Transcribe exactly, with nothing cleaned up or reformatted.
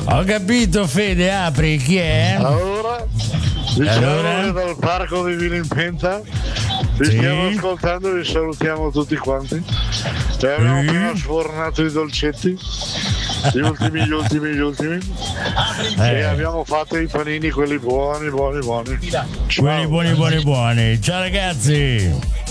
Ho capito, Fede, apri, chi è? Allora, diciamo Allora? che dal parco di Vilimpenta vi Sì. stiamo ascoltando, vi salutiamo tutti quanti. E abbiamo Sì. appena sfornato i dolcetti, gli ultimi, gli ultimi, gli ultimi. Eh. E abbiamo fatto i panini, quelli buoni, buoni, buoni. Quelli buoni, buoni, buoni. Ciao ragazzi.